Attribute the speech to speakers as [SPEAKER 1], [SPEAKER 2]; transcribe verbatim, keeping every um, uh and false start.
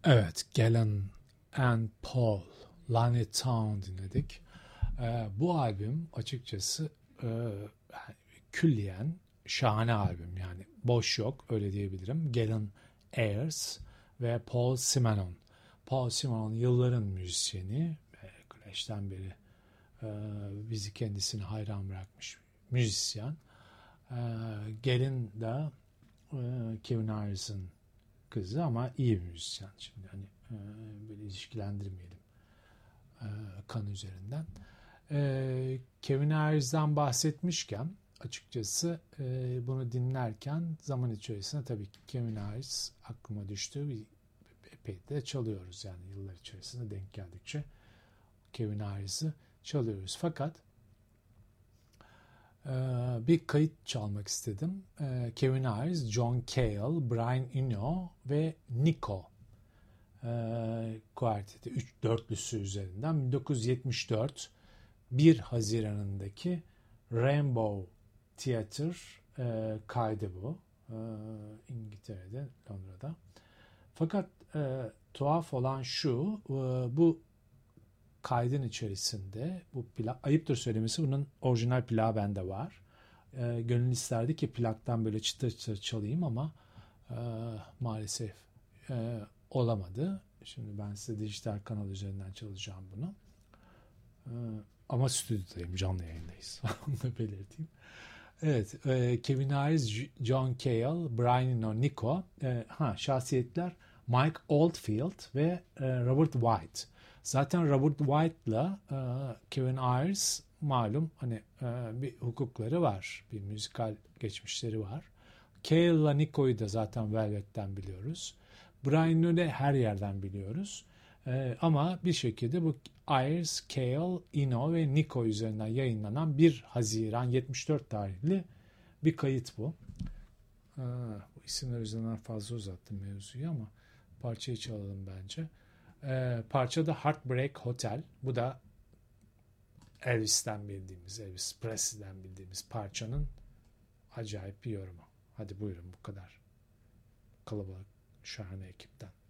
[SPEAKER 1] Evet, Galen and Paul, Lonely Town dinledik. Ee, bu albüm açıkçası e, yani külliyen şahane albüm, yani boş yok öyle diyebilirim. Galen Ayers ve Paul Simonon. Paul Simonon yılların müzisyeni, e, Clash'ten beri e, bizi kendisine hayran bırakmış müzisyen. E, Galen de e, Kevin Ayers'ın kızı ama iyi bir müzisyen. Şimdi hani e, böyle ilişkilendirmeyelim e, kan üzerinden. E, Kevin Ayres'den bahsetmişken açıkçası e, bunu dinlerken zaman içerisinde tabii ki Kevin Ayres aklıma düştü. Bir, epey de çalıyoruz, yani yıllar içerisinde denk geldikçe Kevin Ayres'i çalıyoruz. Fakat e, bir kayıt çalmak istedim. E, Kevin Ayres, John Cale, Brian Eno ve Nico e, kuarteti, üç dörtlüsü üzerinden bin dokuz yüz yetmiş dört bir Haziran'ındaki Rainbow Theatre e, kaydı bu. E, İngiltere'de, Londra'da. Fakat e, tuhaf olan şu, e, bu kaydın içerisinde, bu plak, ayıptır söylemesi, bunun orijinal plağı bende var. E, gönül isterdi ki plaktan böyle çıtır çıtır çalayım ama e, maalesef e, olamadı. Şimdi ben size dijital kanal üzerinden çalacağım bunu. E, ama stüdyodayım, canlı yayındayız. Onu da belirteyim. Evet, e, Kevin Ayres, John Cale, Brian Eno, Nico. E, ha, şahsiyetler Mike Oldfield ve e, Robert White. Zaten Robert White'la e, Kevin Ayres malum hani e, bir hukukları var, bir müzikal geçmişleri var. Cale'la Nico'yu da zaten Velvet'ten biliyoruz. Brian Eno'yu her yerden biliyoruz. Ee, ama bir şekilde bu Ayers, Cale, Eno ve Nico üzerinden yayınlanan bir Haziran yetmiş dört tarihli bir kayıt bu. Ee, bu isimler üzerinden fazla uzattım mevzuyu ama parçayı çalalım bence. Ee, parça da Heartbreak Hotel. Bu da Elvis'ten bildiğimiz, Elvis Presley'den bildiğimiz parçanın acayip bir yorumu. Hadi buyurun, bu kadar kalabalık, şahane ekipten.